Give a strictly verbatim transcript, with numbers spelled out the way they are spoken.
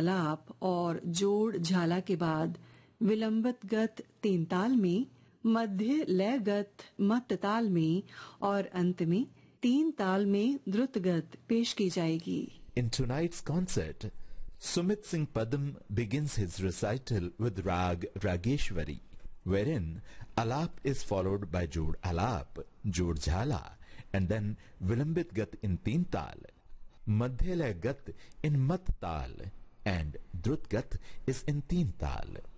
आलाप और जोड़ झाला के बाद विलंबित गत तीन ताल में, मध्य लय गत मत्त ताल में और अंत में तीन ताल में द्रुत गत पेश की जाएगी. In tonight's concert, Sumit Singh Padam begins his recital with Rag Rageshwari, wherein Alap is followed by Jod Alap, Jod Jhala, and then Vilambit Gat in Teen Tal, Madhyalaya Gat in Mat Tal, and Drut Gat is in Teen Tal.